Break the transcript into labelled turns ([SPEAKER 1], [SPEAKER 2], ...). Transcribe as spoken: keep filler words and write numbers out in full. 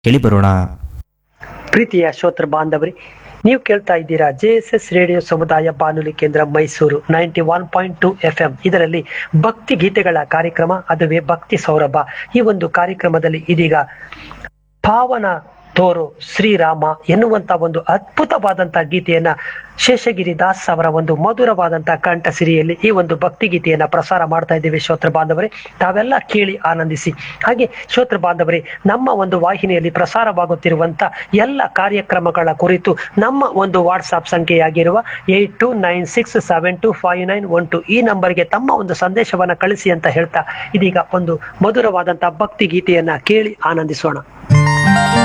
[SPEAKER 1] ಕೇಳಿ ಬರೋಣ.
[SPEAKER 2] ಪ್ರೀತಿಯ ಶ್ರೋತೃ ಬಾಂಧವರಿ, ನೀವು ಕೇಳ್ತಾ ಇದ್ದೀರಾ ಜೆ ಎಸ್ ಎಸ್ ರೇಡಿಯೋ ಸಮುದಾಯ ಬಾನುಲಿ ಕೇಂದ್ರ Mysuru ninety one point to F M. ಇದರಲ್ಲಿ ಭಕ್ತಿ ಗೀತೆಗಳ ಕಾರ್ಯಕ್ರಮ, ಅದುವೇ ಭಕ್ತಿ ಸೌರಭ. ಈ ಒಂದು ಕಾರ್ಯಕ್ರಮದಲ್ಲಿ ಇದೀಗ ಪಾವನ ತೋರು ಶ್ರೀರಾಮ ಎನ್ನುವಂತ ಒಂದು ಅದ್ಭುತವಾದಂತಹ ಗೀತೆಯನ್ನ ಶೇಷಗಿರಿ ದಾಸ್ ಅವರ ಒಂದು ಮಧುರವಾದಂತಹ ಕಂಠ ಸಿರಿಯಲ್ಲಿ ಈ ಒಂದು ಭಕ್ತಿ ಗೀತೆಯನ್ನ ಪ್ರಸಾರ ಮಾಡ್ತಾ ಇದ್ದೇವೆ. ಶ್ರೋತೃ ಬಾಂಧವರೇ, ತಾವೆಲ್ಲ ಕೇಳಿ ಆನಂದಿಸಿ. ಹಾಗೆ ಶ್ರೋತೃ ಬಾಂಧವರೇ, ನಮ್ಮ ಒಂದು ವಾಹಿನಿಯಲ್ಲಿ ಪ್ರಸಾರವಾಗುತ್ತಿರುವಂತ ಎಲ್ಲ ಕಾರ್ಯಕ್ರಮಗಳ ಕುರಿತು ನಮ್ಮ ಒಂದು WhatsApp ಸಂಖ್ಯೆಯಾಗಿರುವ eight to nine six seven to five nine one to ಈ ನಂಬರ್ಗೆ ತಮ್ಮ ಒಂದು ಸಂದೇಶವನ್ನ ಕಳಿಸಿ ಅಂತ ಹೇಳ್ತಾ ಇದೀಗ ಒಂದು ಮಧುರವಾದಂತಹ ಭಕ್ತಿ ಗೀತೆಯನ್ನ ಕೇಳಿ ಆನಂದಿಸೋಣ.